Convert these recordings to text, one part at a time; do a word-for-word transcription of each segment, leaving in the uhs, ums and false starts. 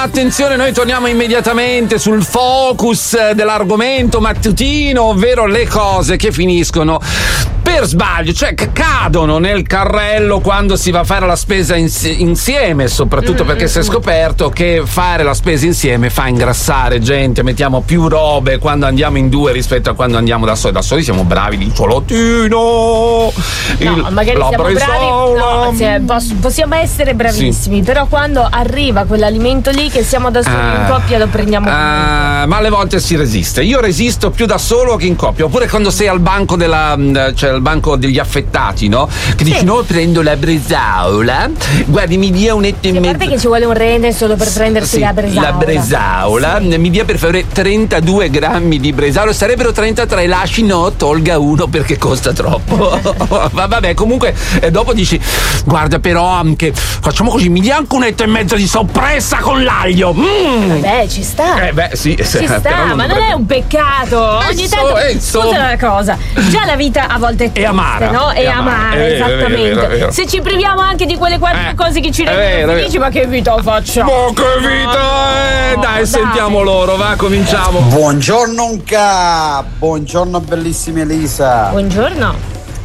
attenzione, noi torniamo immediatamente sul focus dell'argomento mattutino, ovvero le cose che finiscono per sbaglio, cioè che cadono nel carrello quando si va a fare la spesa insi- insieme, soprattutto mm, perché si è scoperto che fare la spesa insieme fa ingrassare, gente. Mettiamo più robe quando andiamo in due rispetto a quando andiamo da soli. Da soli siamo bravi di ciolottino. No, il, magari siamo bravi, no, se, poss- possiamo essere bravissimi, sì. Però quando arriva quell'alimento lì che siamo da soli ah, in coppia lo prendiamo ah, ma alle volte si resiste. Io resisto più da solo che in coppia. Oppure quando sei al banco della, cioè al banco degli affettati, no? Che sì. dici no, prendo la bresaola, guardi mi dia un etto e mezzo. A parte che ci vuole un rene solo per prendersi sì, la bresaola. La bresaola, sì. Mi dia per favore trentadue grammi di bresaola, sarebbero trentatré, lasci no, tolga uno perché costa troppo. Vabbè, comunque eh, dopo dici guarda però anche facciamo così, mi dia anche un etto e mezzo di soppressa con l'aglio. Mm. Vabbè, ci sta. Eh beh, sì, ci sta, non ma dovrebbe... non è un peccato. Eh, Ogni so, tanto eh, so. scusa una cosa, già la vita a volte è triste, è amara, no? È, è amara, amara. È vero, esattamente. è vero, è vero. Se ci priviamo anche di quelle quattro eh, cose che ci rendono felici, ma che vita facciamo? Ma che vita è? No, dai, dai, sentiamo loro, va, cominciamo. Buongiorno Unca, buongiorno bellissima Elisa. Buongiorno.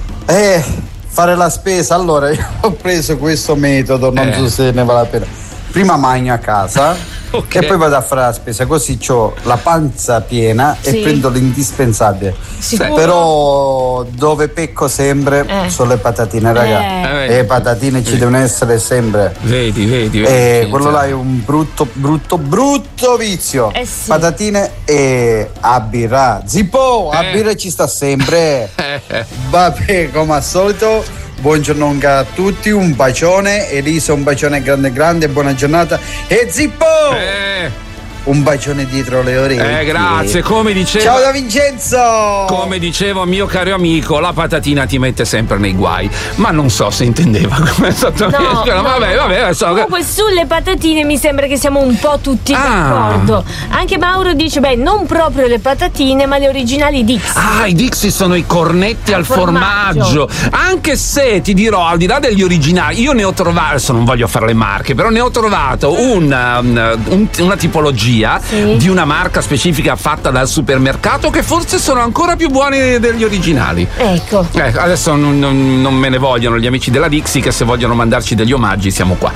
Eh, fare la spesa, allora io ho preso questo metodo, non eh. so se ne vale la pena. Prima magno a casa okay. e poi vado a fare la spesa, così ho la panza piena sì. e prendo l'indispensabile. Sicuro? Però dove pecco sempre eh. sono le patatine, raga. Eh. Le patatine ci eh. devono essere sempre. Vedi, vedi, vedi. E quello là è un brutto, brutto, brutto vizio. Eh sì. Patatine e a birra. Zippo, a eh. birra ci sta sempre. Vabbè, come al solito. Buongiorno a tutti, un bacione, Elisa un bacione grande grande, buona giornata e Zippo! Eh. Un bacione dietro le orecchie. Eh, grazie, come dicevo. Ciao da Vincenzo! Come dicevo mio caro amico, la patatina ti mette sempre nei guai. Ma non so se intendeva come esattamente. No, no, vabbè, vabbè. So. Comunque sulle patatine mi sembra che siamo un po' tutti ah. d'accordo. Anche Mauro dice, beh, non proprio le patatine, ma le originali Dixie. Ah, i Dixie sono i cornetti al formaggio. formaggio. Anche se ti dirò, al di là degli originali, io ne ho trovato, adesso non voglio fare le marche, però ne ho trovato una, un, una tipologia sì. di una marca specifica fatta dal supermercato che forse sono ancora più buoni degli originali. Ecco. Eh, adesso non, non, non me ne vogliono gli amici della Dixie, che se vogliono mandarci degli omaggi siamo qua.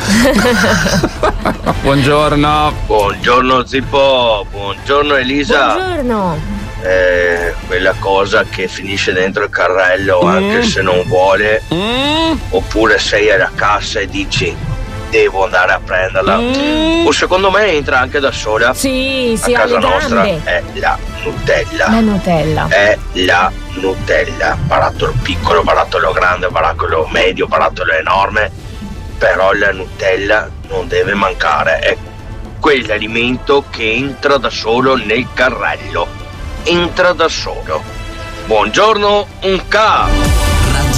Buongiorno. Buongiorno Zippo, buongiorno Elisa. Buongiorno. Eh, quella cosa che finisce dentro il carrello mm. anche se non vuole mm. oppure sei alla cassa e dici devo andare a prenderla mm. o secondo me entra anche da sola. Sì, sì, a casa nostra gambe. È la Nutella. La Nutella. È la Nutella. Barattolo piccolo, barattolo grande, barattolo medio, barattolo enorme. Però la Nutella non deve mancare. È quell'alimento che entra da solo nel carrello. Entra da solo. Buongiorno, un ca.